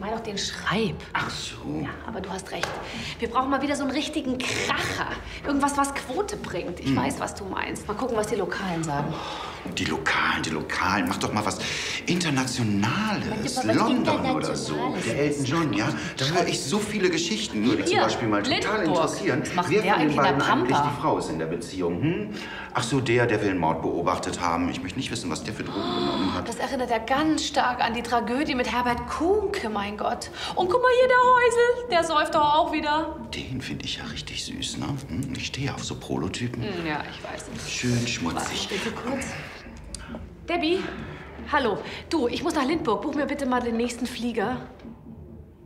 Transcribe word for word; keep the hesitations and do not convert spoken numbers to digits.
meine auch den Schreib. Ach so. Ja, aber du hast recht. Wir brauchen mal wieder so einen richtigen Kracher. Irgendwas, was Quote bringt. Ich hm. weiß, was du meinst. Mal gucken, was die Lokalen sagen. Die Lokalen, die Lokalen. Mach doch mal was Internationales. Was London Internationales. Oder so. Der Elton John, ja? Da höre ich so viele Geschichten, würde zum Beispiel mal total Lindburg. interessieren. Was macht Wer der von den eigentlich in der beiden eigentlich Pampa? die Frau ist in der Beziehung? Hm? Ach so, der, der will einen Mord beobachtet haben. Ich möchte nicht wissen, was der für Drogen genommen hat. Das erinnert ja ganz stark an die Tragödie mit Herbert Kuhnke, mein Gott. Und guck mal hier, der Häusel, der säuft doch auch wieder. Den finde ich ja richtig süß, ne? Hm? Ich stehe auf so Prolotypen. Hm, ja, ich weiß. Schön schmutzig. Warte, bitte kurz. Debbie, hallo. Du, ich muss nach Lindburg. Buch mir bitte mal den nächsten Flieger.